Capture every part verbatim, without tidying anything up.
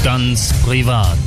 Ganz privat.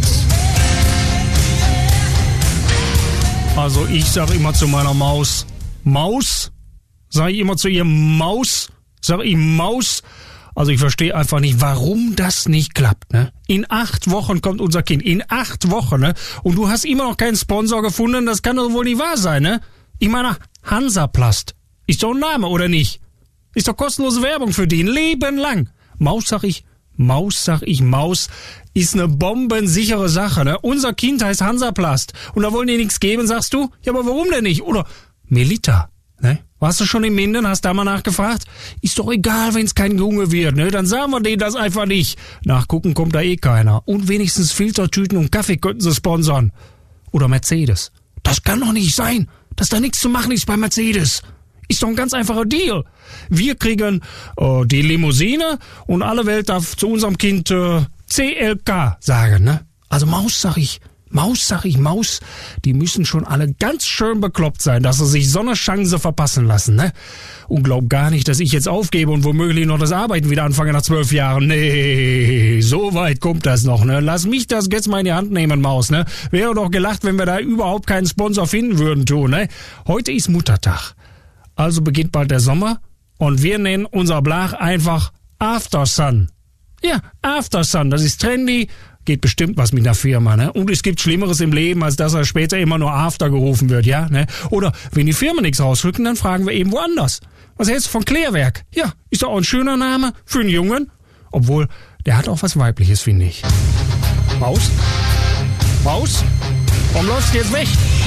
Also ich sag immer zu meiner Maus, Maus? Sag ich immer zu ihr, Maus? Sag ich Maus? Also ich verstehe einfach nicht, warum das nicht klappt, ne? In acht Wochen kommt unser Kind, in acht Wochen, ne? Und du hast immer noch keinen Sponsor gefunden, das kann doch wohl nicht wahr sein, ne? Ich meine, Hansaplast. Ist doch ein Name, oder nicht? Ist doch kostenlose Werbung für den, Leben lang. Maus, sag ich, Maus, sag ich, Maus, ist eine bombensichere Sache, ne? Unser Kind heißt Hansaplast. Und da wollen die nichts geben, sagst du? Ja, aber warum denn nicht? Oder Melita, ne? Warst du schon in Minden, hast da mal nachgefragt? Ist doch egal, wenn's kein Junge wird, ne? Dann sagen wir denen das einfach nicht. Nachgucken kommt da eh keiner. Und wenigstens Filtertüten und Kaffee könnten sie sponsern. Oder Mercedes. Das kann doch nicht sein, dass da nichts zu machen ist bei Mercedes. Ist doch ein ganz einfacher Deal. Wir kriegen äh, die Limousine und alle Welt darf zu unserem Kind äh, C L K sagen, ne? Also Maus, sag ich, Maus, sag ich, Maus, die müssen schon alle ganz schön bekloppt sein, dass sie sich so eine Chance verpassen lassen, ne? Und glaub gar nicht, dass ich jetzt aufgebe und womöglich noch das Arbeiten wieder anfange nach zwölf Jahren. Nee, so weit kommt das noch, ne? Lass mich das jetzt mal in die Hand nehmen, Maus, ne? Wäre doch gelacht, wenn wir da überhaupt keinen Sponsor finden würden, tun, ne? Heute ist Muttertag. Also beginnt bald der Sommer und wir nennen unser Blach einfach After Sun. Ja, After Sun, das ist trendy, geht bestimmt was mit der Firma, ne? Und es gibt Schlimmeres im Leben, als dass er später immer nur After gerufen wird, ja, ne? Oder wenn die Firmen nichts rausrücken, dann fragen wir eben woanders. Was hältst du von Klärwerk? Ja, ist doch auch ein schöner Name für einen Jungen. Obwohl, der hat auch was Weibliches, finde ich. Maus? Maus? Warum läufst du jetzt weg?